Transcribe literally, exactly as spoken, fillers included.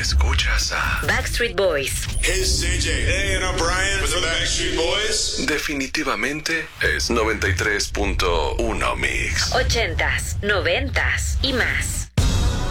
Escuchas a Backstreet Boys. Hey, C J. Hey, and I'm Brian with the Backstreet Boys. Definitivamente es noventa y tres punto uno Mix. Ochentas, noventas y más.